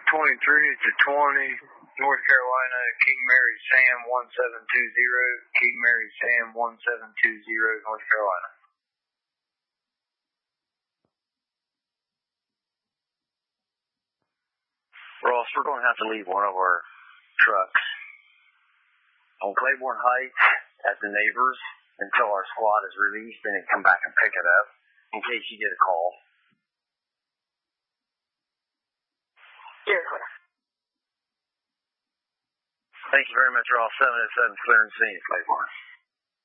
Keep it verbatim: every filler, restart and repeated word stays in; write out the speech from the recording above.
twenty-three to twenty, North Carolina, King Mary Sam one seven two zero, King Mary Sam one seven two zero, North Carolina. Ross, we're going to have to leave one of our trucks on Claiborne Heights at the neighbors until our squad is released and then come back and pick it up in case you get a call. You're clear. Thank you very much, Ross. seven oh seven, clear and scene at Claiborne.